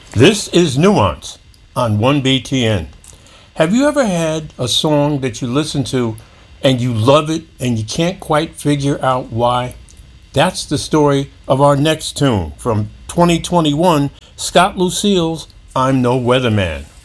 This is Nuance on 1BTN. Have you ever had a song that you listen to and you love it and you can't quite figure out why? That's the story of our next tune from 2021, Scott Lucille's I'm No Weatherman.